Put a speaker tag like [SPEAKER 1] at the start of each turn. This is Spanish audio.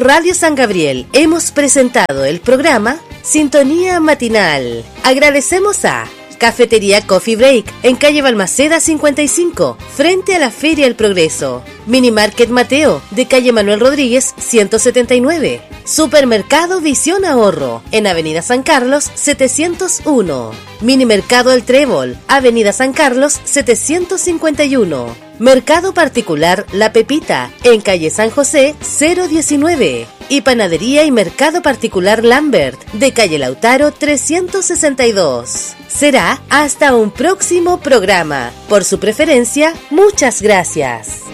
[SPEAKER 1] Por Radio San Gabriel hemos presentado el programa Sintonía Matinal. Agradecemos a Cafetería Coffee Break en calle Balmaceda 55, frente a la Feria El Progreso. Minimarket Mateo, de calle Manuel Rodríguez 179. Supermercado Visión Ahorro, en avenida San Carlos 701. Minimercado El Trébol, avenida San Carlos 751. Mercado Particular La Pepita, en calle San José 019. Y Panadería y Mercado Particular Lambert, de calle Lautaro 362. Será hasta un próximo programa. Por su preferencia, muchas gracias.